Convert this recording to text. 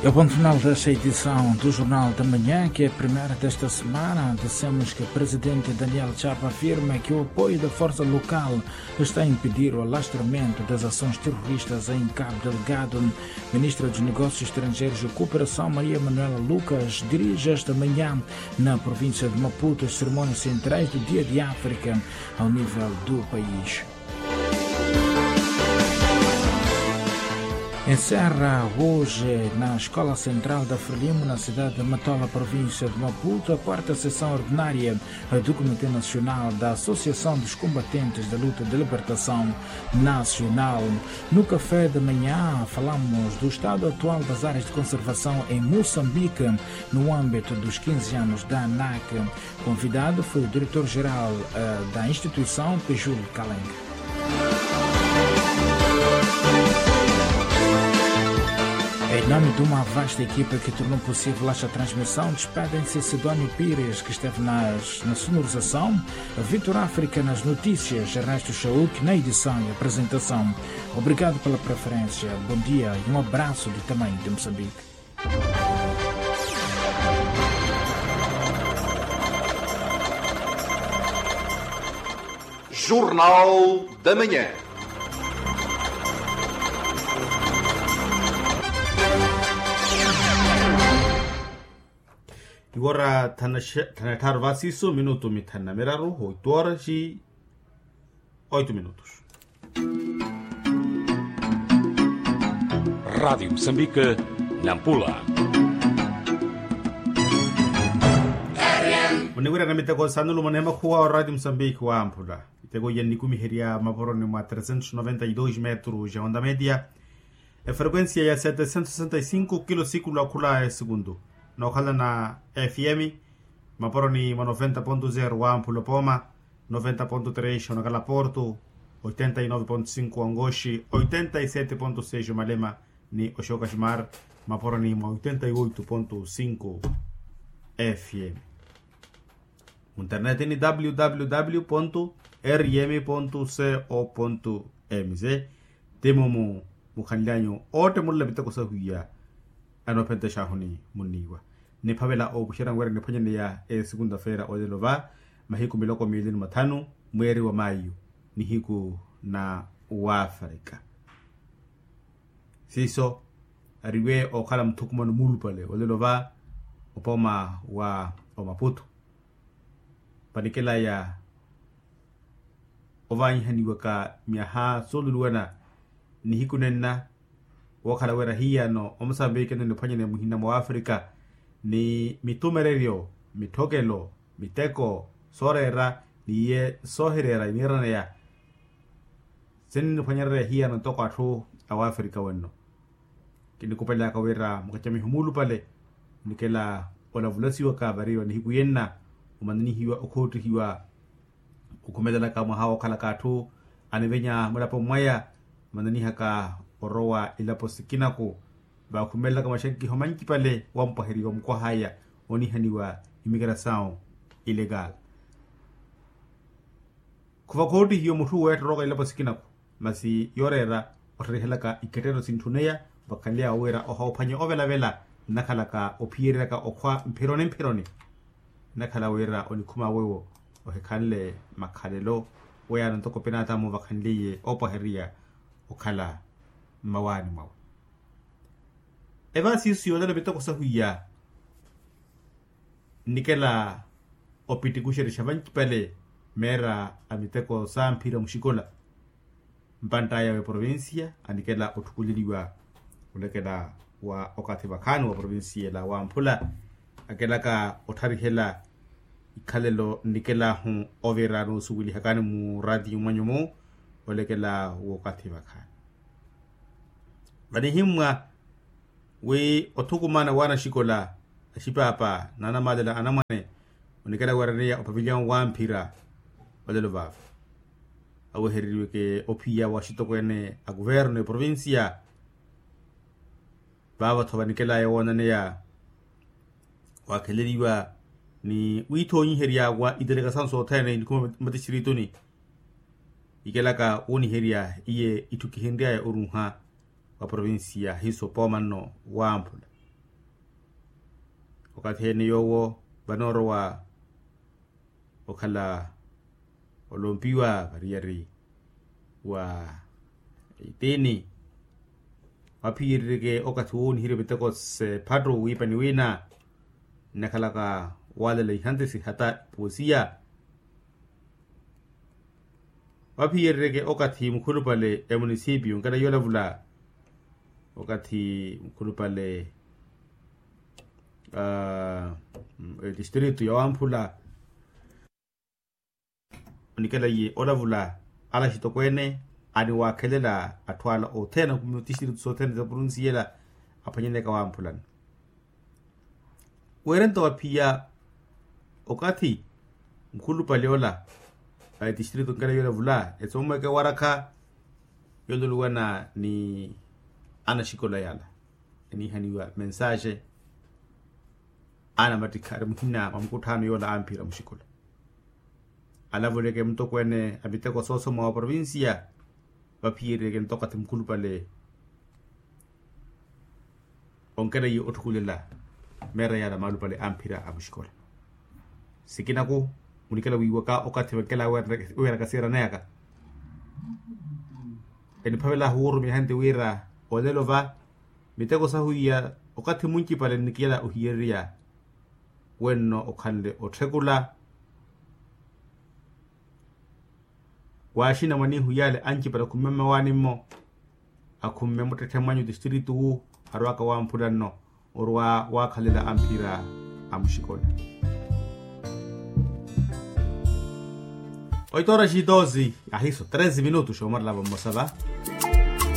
É o ponto final desta edição do Jornal da Manhã, que é a primeira desta semana. Dissemos que o presidente Daniel Chapo afirma que o apoio da força local está a impedir o alastramento das ações terroristas em Cabo Delgado. Ministra dos Negócios Estrangeiros e Cooperação, Maria Manuela Lucas, dirige esta manhã na província de Maputo as cerimônias centrais do Dia de África ao nível do país. Encerra hoje na Escola Central da Frelimo, na cidade de Matola, província de Maputo, a quarta sessão ordinária do Comitê Nacional da Associação dos Combatentes da Luta de Libertação Nacional. No café da manhã falamos do estado atual das áreas de conservação em Moçambique, no âmbito dos 15 anos da ANAC. Convidado foi o diretor-geral da instituição, Pejul Kalenga. Em nome de uma vasta equipa que tornou possível esta transmissão, despedem-se Sidónio Pires, que esteve na sonorização, Vitor África nas notícias, Ernesto Chauk na edição e apresentação. Obrigado pela preferência, bom dia e um abraço do tamanho de Moçambique. Jornal da Manhã. Agora tanatar vasiso minuto mitana meraru 8 horas e 8 minutos. Rádio Moçambique, Nampula. Munigura na mitego sanulu manema kuwa Rádio Moçambique wa Ampula. Itego yenni kumiheria maporoni ma 392 metros de onda média. A frequência é 765 km a segundo. Na okhala na FM maporoni ma 90.0 wa Ampula Poma, 90.3 Onakala Porto, 89.5 Angoshi, 87.6 Malema ni Oshokashmar, maporoni ma 88.5 FM. Internet ni www.rm.co.mz. Temo mukhandanyo ote mulla bitako sahuya anopenta shahuni muniwa ne pavela o bushira ngwere ne phanyane ya segunda feira o delova mahiku miloko 25 mweri wa mayu ni hiku na Afrika siso ariwe o kala mtukumano mulupale o delova opoma wa o Maputo panikela ya ovani hani waka miaha soluluwana ni hiku nenna wakala wera hiya no Moçambique no phanyane muhina mo Afrika ni mitumererio mitokelo miteko sorera ni ye soherera nirana ya sen no phanyare hiya no toko athu a Afrika wenno kini kupela ka wera mukachami humulu pale nikela ola vulasi waka bariwa ni hikuyenna umandini hiwa okhotu hiwa ukumedala kama hawo kala kathu anivenya mulapo mwaya mandani haka orowa ilapo sikinako ba kumela kama shanki homanki pale wampahiri wa mkwa haya oni haniwa immigration illegal kuva kodi hiyo mutu wetu roga ilapo sikinako masi yorera otrihela iketero sintuneya bakalia awera oha opanye ovela vela nakala ka opirera ka okwa mpironi nakala wera oni kuma wewo ohekanle makhalelo weya ntoko penata mo bakhanliye opaheria okala mawani maw eva sisio dala bitoko sahuya nikela opitikushere shavanki pale mera amiteko sampira mushikola mpantaya we provincia anikela otukuliliwa ulekela wa okati bakanu wa provincia la wa Ampula akela ka otharihela ikhalelo nikela hu overano suwili hakani mu radio manyomo olekela wakati bakanu bani himwa we otukumana wana shikola ashipapa nana madela anamane onikela warania opavilian wampira badelo vav awe heriwe ke opia washitoko ene a governo e provincia baba thoba nikela ya wona ne ya wakeleliwa ni wito yin heria wa idelegação so tane ni kuma matishirito ni ikelaka oni heria iye itukihendia ya urunha wa provincia hiso pomano wa Ampula wakati hene yowo banoro wa okala olompiwa bariyari wa itini wapirige okati woni hirebeteko se padro wipani wina nakalaka wale le hantesi hata poesia wapirige okati mkulupale e municipio ngada yola vula wakati mkulupale distrito ya Ampula nikala ye olavula ala shitokwene ani wakelela atwala otena kumutistiru sotena za pronunciela apanyene ka Ampula werento wapia okati mkulu paliola distrito ngala yola vula etoma ke waraka yoluluwana ni ana shikola yala ni haniwa message ana matikare muhina mamkutano yola ampira mushikola alavoleke mtoko ene abiteko soso mwa provincia bapire ke mtoka timkulu pale onkere yi otukulela mera yala malu pale ampira amushikola sikina ko unikela wiwaka okati wakela wera kasira nayaka eni pavela huru mi hande wira olelova miteko sahuya okati munchi pale nikiela uhiria wenno okande otrekula washina mani huyale anchi para kumema wanimo akumme mutatemanyu distritu arwaka wa mpudano orwa wakalela ampira amushikola 8 horas y 12 ahizo 13 minutos Omar la vamos a dar